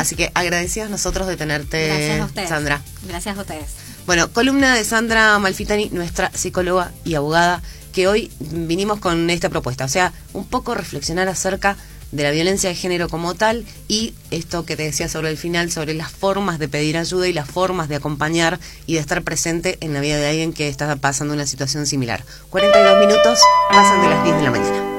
Así que agradecidos nosotros de tenerte, Gracias a ustedes. Sandra. Gracias a ustedes. Bueno, columna de Sandra Malfitani, nuestra psicóloga y abogada, que hoy vinimos con esta propuesta. O sea, un poco reflexionar acerca de la violencia de género como tal y esto que te decía sobre el final, sobre las formas de pedir ayuda y las formas de acompañar y de estar presente en la vida de alguien que está pasando una situación similar. 42 minutos, pasan de las 10 de la mañana.